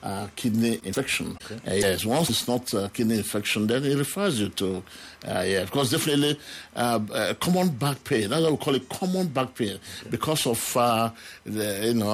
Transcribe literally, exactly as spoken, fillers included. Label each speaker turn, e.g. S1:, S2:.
S1: uh, kidney infection. Okay. Uh, yes, once it's not uh, kidney infection, then it refers you to, uh, yeah, because definitely uh, uh, common back pain. That's what we call it, common back pain, okay. Because of, uh, the, you know,